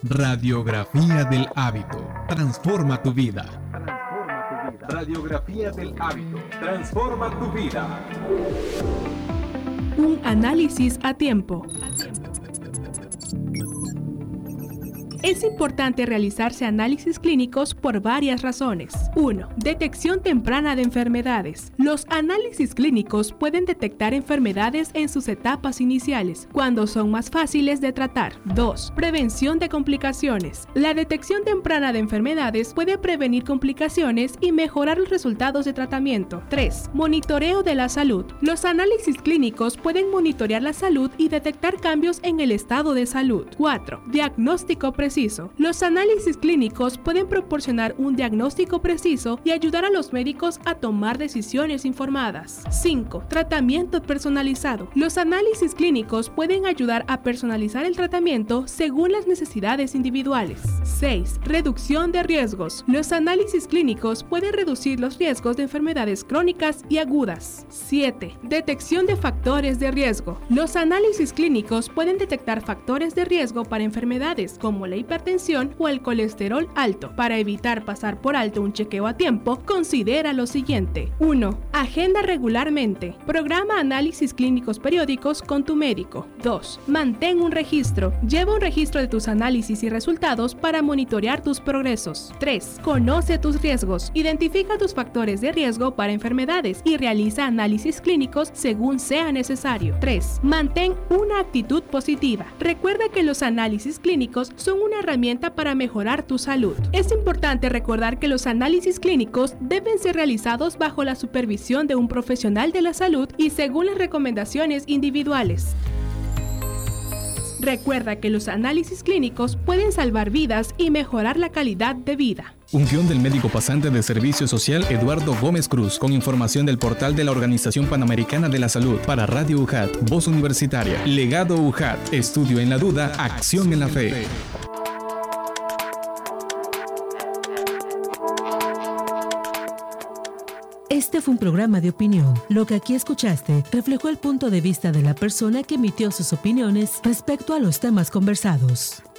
Radiografía del hábito. Transforma tu vida. Radiografía del hábito. Transforma tu vida. Un análisis a tiempo. Es importante realizarse análisis clínicos por varias razones. 1. Detección temprana de enfermedades. Los análisis clínicos pueden detectar enfermedades en sus etapas iniciales, cuando son más fáciles de tratar. 2. Prevención de complicaciones. La detección temprana de enfermedades puede prevenir complicaciones y mejorar los resultados de tratamiento. 3. Monitoreo de la salud. Los análisis clínicos pueden monitorear la salud y detectar cambios en el estado de salud. 4. Diagnóstico preciso. Los análisis clínicos pueden proporcionar un diagnóstico preciso y ayudar a los médicos a tomar decisiones informadas. 5. Tratamiento personalizado. Los análisis clínicos pueden ayudar a personalizar el tratamiento según las necesidades individuales. 6. Reducción de riesgos. Los análisis clínicos pueden reducir los riesgos de enfermedades crónicas y agudas. 7. Detección de factores de riesgo. Los análisis clínicos pueden detectar factores de riesgo para enfermedades como la hipertensión o el colesterol alto. Para evitar pasar por alto un chequeo a tiempo, considera lo siguiente. 1. Agenda regularmente. Programa análisis clínicos periódicos con tu médico. 2. Mantén un registro. Lleva un registro de tus análisis y resultados para monitorear tus progresos. 3. Conoce tus riesgos. Identifica tus factores de riesgo para enfermedades y realiza análisis clínicos según sea necesario. 3. Mantén una actitud positiva. Recuerda que los análisis clínicos son una herramienta para mejorar tu salud. Es importante recordar que los análisis clínicos deben ser realizados bajo la supervisión de un profesional de la salud y según las recomendaciones individuales. Recuerda que los análisis clínicos pueden salvar vidas y mejorar la calidad de vida. Un guión del médico pasante de Servicio Social Eduardo Gómez Cruz, con información del portal de la Organización Panamericana de la Salud. Para Radio UJAT, Voz Universitaria. Legado UJAT. Estudio en la duda, acción en la fe. Este fue un programa de opinión. Lo que aquí escuchaste reflejó el punto de vista de la persona que emitió sus opiniones respecto a los temas conversados.